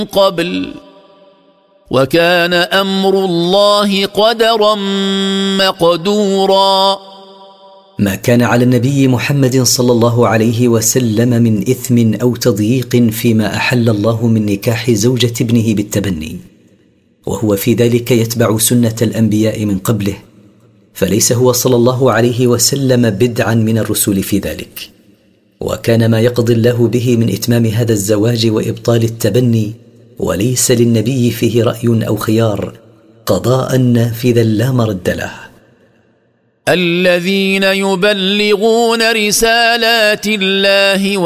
قبل وكان أمر الله قدرا مقدورا. ما كان على النبي محمد صلى الله عليه وسلم من إثم أو تضييق فيما أحل الله من نكاح زوجة ابنه بالتبني، وهو في ذلك يتبع سنة الأنبياء من قبله، فليس هو صلى الله عليه وسلم بدعا من الرسل في ذلك. وكان ما يقضي الله به من إتمام هذا الزواج وإبطال التبني، وليس للنبي فيه رأي أو خيار، قضاء نافذا لا مرد له. الذين يبلغون رسالات الله